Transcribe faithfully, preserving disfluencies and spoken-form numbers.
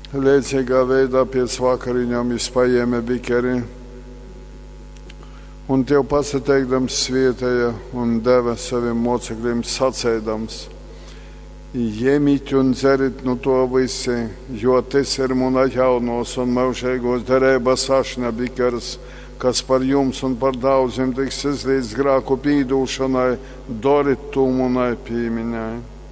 Liecīgā veidā pēc vakariņām viņš paēma bikeri un tev pasateikdams svietēja un deva saviem mocekļiem sacēdams: Ņemiet un dzerit no to visi, jo tas ir mana jaunos un mūžīgos derības ašņa bikers, kas par jums un par daudziem tiks izlīdz grēku pīdūšanai, doriet to manai piemiņai.